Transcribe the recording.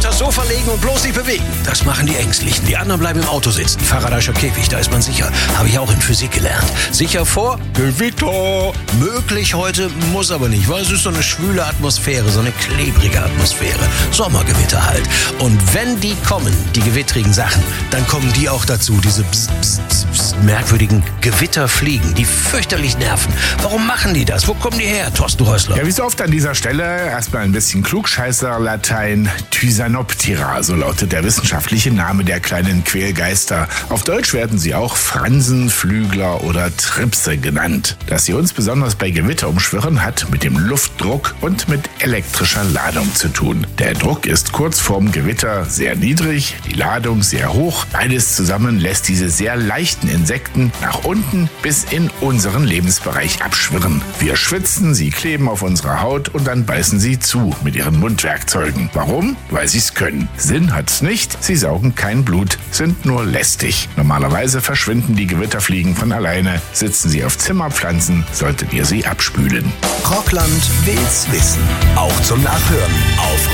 Unters Sofa legen und bloß nicht bewegen. Das machen die Ängstlichen. Die anderen bleiben im Auto sitzen. Faraday'scher Käfig, da ist man sicher. Habe ich auch in Physik gelernt. Sicher vor Gewitter. Möglich heute, muss aber nicht, weil es ist so eine schwüle Atmosphäre, so eine klebrige Atmosphäre. Sommergewitter halt. Und wenn die kommen, die gewittrigen Sachen, dann kommen die auch dazu, diese merkwürdigen Gewitterfliegen, die fürchterlich nerven. Warum machen die das? Wo kommen die her, Thorsten Rössler? Ja, wie so oft an dieser Stelle erstmal ein bisschen Klugscheißer-Latein. Thysanoptera, so lautet der wissenschaftliche Name der kleinen Quälgeister. Auf Deutsch werden sie auch Fransen, Flügler oder Tripse genannt. Dass sie uns besonders bei Gewitter umschwirren, hat mit dem Luftdruck und mit elektrischer Ladung zu tun. Der Druck ist kurz vorm Gewitter sehr niedrig, die Ladung sehr hoch. Beides zusammen lässt diese sehr leichten Insekten nach unten bis in unseren Lebensbereich abschwirren. Wir schwitzen, sie kleben auf unserer Haut und dann beißen sie zu mit ihren Mundwerkzeugen. Warum? Weil sie es können. Sinn hat's nicht, sie saugen kein Blut, sind nur lästig. Normalerweise verschwinden die Gewitterfliegen von alleine. Sitzen sie auf Zimmerpflanzen, solltet ihr sie abspülen. Rockland will's wissen. Auch zum Nachhören auf